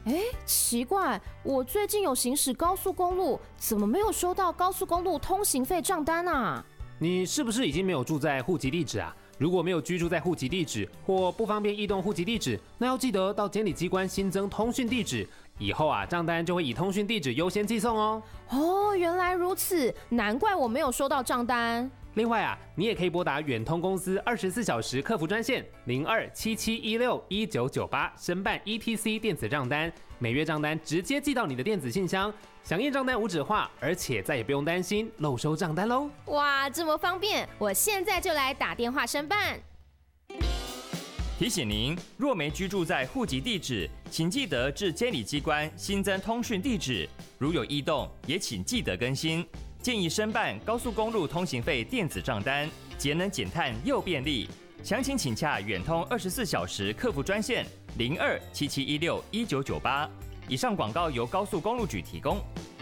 奇怪，我最近有行驶高速公路，怎么没有收到高速公路通行费账单啊？ 你是不是已经没有住在户籍地址啊？如果没有居住在户籍地址或不方便异动户籍地址，那要记得到监理机关新增通讯地址，以后账单就会以通讯地址优先寄送哦。 原来如此，难怪我没有收到账单。 另外你也可以拨打远通公司24小时客服专线0277161998申办 ETC 电子账单，每月账单直接寄到你的电子信箱，响应账单无纸化，而且再也不用担心漏收账单喽。 哇，这么方便，我现在就来打电话申办。 提醒您，若没居住在户籍地址，请记得至监理机关新增通讯地址，如有异动，也请记得更新。建议申办高速公路通行费电子账单，节能减碳又便利。详情请洽远通24小时客服专线0277161998。以上广告由高速公路局提供。